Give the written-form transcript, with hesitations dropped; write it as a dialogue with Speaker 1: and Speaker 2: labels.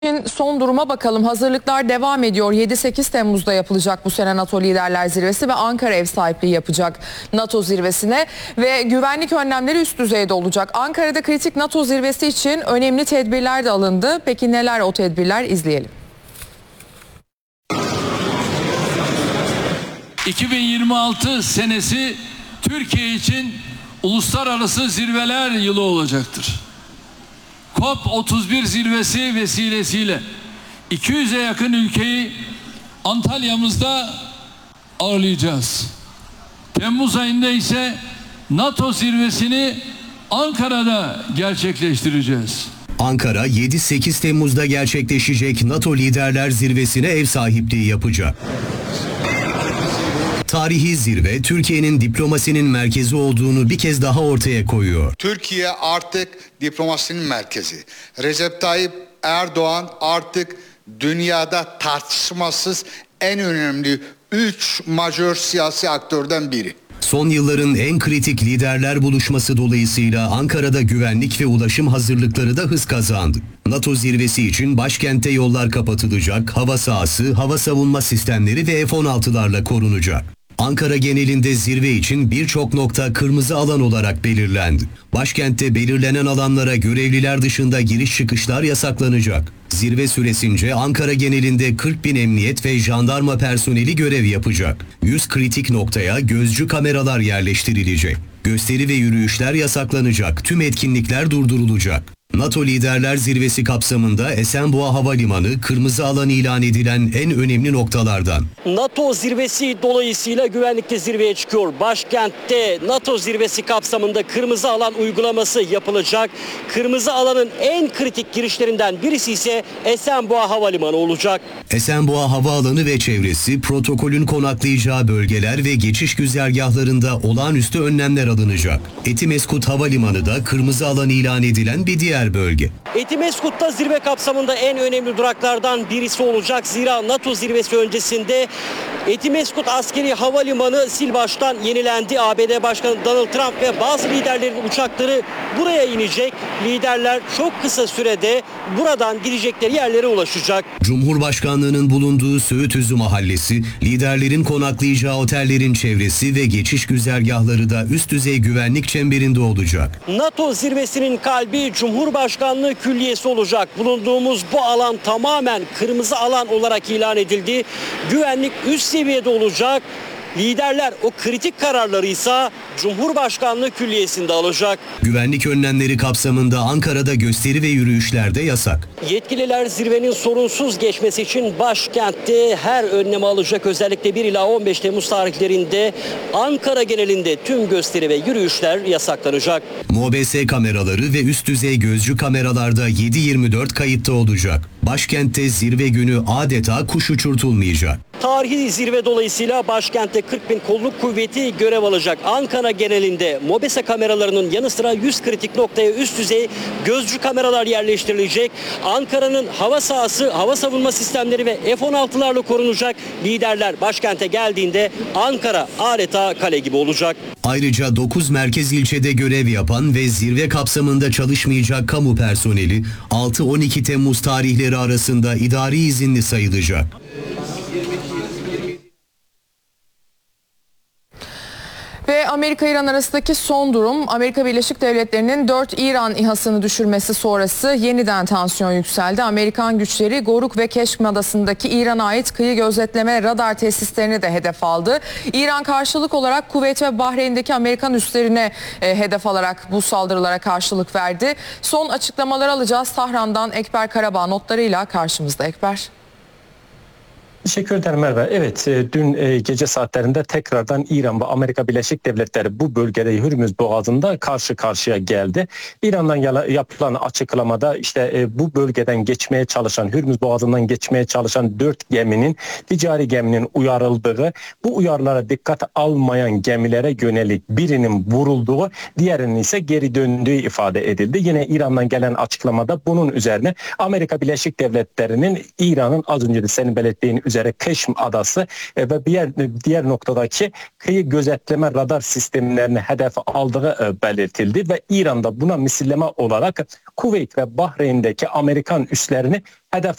Speaker 1: Son duruma bakalım. Hazırlıklar devam ediyor. 7-8 Temmuz'da yapılacak bu sene NATO Liderler Zirvesi ve Ankara ev sahipliği yapacak NATO zirvesine ve güvenlik önlemleri üst düzeyde olacak. Ankara'da kritik NATO zirvesi için önemli tedbirler de alındı. Peki neler o tedbirler? İzleyelim.
Speaker 2: 2026 senesi Türkiye için uluslararası zirveler yılı olacaktır. COP31 zirvesi vesilesiyle 200'e yakın ülkeyi Antalya'mızda ağırlayacağız. Temmuz ayında ise NATO zirvesini Ankara'da gerçekleştireceğiz.
Speaker 3: Ankara 7-8 Temmuz'da gerçekleşecek NATO Liderler Zirvesi'ne ev sahipliği yapacak. Tarihi zirve Türkiye'nin diplomasinin merkezi olduğunu bir kez daha ortaya koyuyor.
Speaker 4: Türkiye artık diplomasinin merkezi. Recep Tayyip Erdoğan artık dünyada tartışmasız en önemli 3 majör siyasi aktörden biri.
Speaker 3: Son yılların en kritik liderler buluşması dolayısıyla Ankara'da güvenlik ve ulaşım hazırlıkları da hız kazandı. NATO zirvesi için başkentte yollar kapatılacak, hava sahası, hava savunma sistemleri ve F-16'larla korunacak. Ankara genelinde zirve için birçok nokta kırmızı alan olarak belirlendi. Başkentte belirlenen alanlara görevliler dışında giriş çıkışlar yasaklanacak. Zirve süresince Ankara genelinde 40.000 emniyet ve jandarma personeli görev yapacak. 100 kritik noktaya gözcü kameralar yerleştirilecek. Gösteri ve yürüyüşler yasaklanacak. Tüm etkinlikler durdurulacak. NATO Liderler Zirvesi kapsamında Esenboğa Havalimanı kırmızı alan ilan edilen en önemli noktalardan.
Speaker 5: NATO zirvesi dolayısıyla güvenlikte zirveye çıkıyor. Başkentte NATO zirvesi kapsamında kırmızı alan uygulaması yapılacak. Kırmızı alanın en kritik girişlerinden birisi ise Esenboğa Havalimanı olacak.
Speaker 3: Esenboğa Havaalanı ve çevresi protokolün konaklayacağı bölgeler ve geçiş güzergahlarında olağanüstü önlemler alınacak. Etimeskut Havalimanı da kırmızı alan ilan edilen bir diğer bölge.
Speaker 5: Etimeskut'ta zirve kapsamında en önemli duraklardan birisi olacak. Zira NATO zirvesi öncesinde Etimeskut Askeri Havalimanı sil baştan yenilendi. ABD Başkanı Donald Trump ve bazı liderlerin uçakları buraya inecek. Liderler çok kısa sürede buradan gidecekleri yerlere ulaşacak.
Speaker 3: Cumhurbaşkanlığının bulunduğu Söğütözü Mahallesi, liderlerin konaklayacağı otellerin çevresi ve geçiş güzergahları da üst düzey güvenlik çemberinde olacak.
Speaker 5: NATO zirvesinin kalbi Cumhurbaşkanlığı Külliyesi olacak. Bulunduğumuz bu alan tamamen kırmızı alan olarak ilan edildi. Güvenlik üst seviyede olacak. Liderler o kritik kararları ise Cumhurbaşkanlığı Külliyesi'nde alacak.
Speaker 3: Güvenlik önlemleri kapsamında Ankara'da gösteri ve yürüyüşler de yasak.
Speaker 5: Yetkililer zirvenin sorunsuz geçmesi için başkentte her önlemi alacak. Özellikle 1 ila 15 Temmuz tarihlerinde Ankara genelinde tüm gösteri ve yürüyüşler yasaklanacak.
Speaker 3: MOBS kameraları ve üst düzey gözcü kameralarda 7/24 kayıtta olacak. Başkentte zirve günü adeta kuş uçurtulmayacak.
Speaker 5: Tarihi zirve dolayısıyla başkentte 40.000 kolluk kuvveti görev alacak. Ankara genelinde MOBESE kameralarının yanı sıra 100 kritik noktaya üst düzey gözcü kameralar yerleştirilecek. Ankara'nın hava sahası, hava savunma sistemleri ve F-16'larla korunacak. Liderler başkente geldiğinde Ankara adeta kale gibi olacak.
Speaker 3: Ayrıca 9 merkez ilçede görev yapan ve zirve kapsamında çalışmayacak kamu personeli 6-12 Temmuz tarihleri arasında idari izinli sayılacak.
Speaker 1: Ve Amerika-İran arasındaki son durum, Amerika Birleşik Devletleri'nin 4 İran İHA'sını düşürmesi sonrası yeniden tansiyon yükseldi. Amerikan güçleri Goruk ve Keşm Adası'ndaki İran'a ait kıyı gözetleme radar tesislerini de hedef aldı. İran karşılık olarak Kuveyt ve Bahreyn'deki Amerikan üslerine hedef alarak bu saldırılara karşılık verdi. Son açıklamaları alacağız. Tahran'dan Ekber Karabağ notlarıyla karşımızda. Ekber.
Speaker 6: Teşekkür ederim Merve. Evet, dün gece saatlerinde tekrardan İran ve Amerika Birleşik Devletleri bu bölgede Hürmüz Boğazı'nda karşı karşıya geldi. İran'dan yapılan açıklamada işte bu bölgeden geçmeye çalışan, Hürmüz Boğazı'ndan geçmeye çalışan 4 geminin, ticari geminin uyarıldığı, bu uyarılara dikkat almayan gemilere yönelik birinin vurulduğu, diğerinin ise geri döndüğü ifade edildi. Yine İran'dan gelen açıklamada bunun üzerine Amerika Birleşik Devletleri'nin İran'ın az önce de senin belirttiğin üzere Keşm Adası ve diğer noktadaki kıyı gözetleme radar sistemlerini hedef aldığı belirtildi ve İran'da buna misilleme olarak Kuveyt ve Bahreyn'deki Amerikan üslerini Hedef